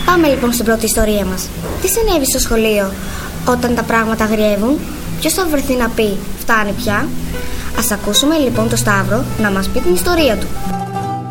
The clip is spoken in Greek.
Πάμε λοιπόν στην πρώτη ιστορία μας. Τι συνέβη στο σχολείο όταν τα πράγματα αγριεύουν? Ποιος θα βρεθεί να πει φτάνει πια? Ας ακούσουμε λοιπόν το Σταύρο να μας πει την ιστορία του.